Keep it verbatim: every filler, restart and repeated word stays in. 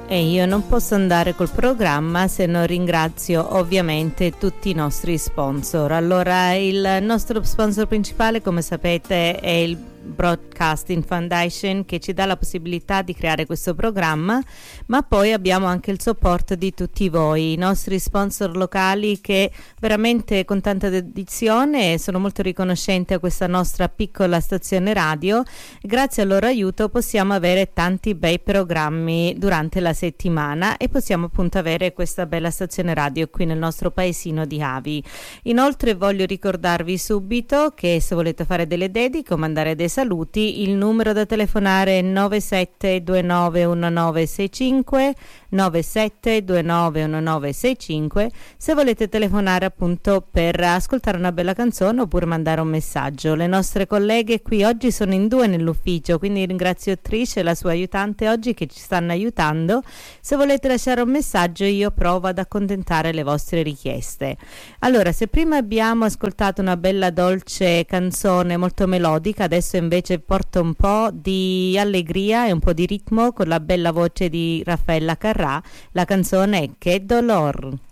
E io non posso andare col programma se non ringrazio ovviamente tutti i nostri sponsor. Allora, il nostro sponsor principale, come sapete, è il Broadcasting Foundation, che ci dà la possibilità di creare questo programma, ma poi abbiamo anche il supporto di tutti voi, i nostri sponsor locali, che veramente con tanta dedizione sono molto riconoscenti a questa nostra piccola stazione radio. Grazie al loro aiuto possiamo avere tanti bei programmi durante la settimana e possiamo appunto avere questa bella stazione radio qui nel nostro paesino di Avi. Inoltre voglio ricordarvi subito che se volete fare delle dediche o mandare dei saluti, il numero da telefonare è nove sette due nove uno nove sei cinque, nove sette due nove uno nove sei cinque, se volete telefonare appunto per ascoltare una bella canzone oppure mandare un messaggio. Le nostre colleghe qui oggi sono in due nell'ufficio, quindi ringrazio Trish e la sua aiutante oggi che ci stanno aiutando. Se volete lasciare un messaggio io provo ad accontentare le vostre richieste. Allora, se prima abbiamo ascoltato una bella dolce canzone molto melodica, adesso invece porto un po' di allegria e un po' di ritmo con la bella voce di Raffaella Carrà. La canzone è Che dolor.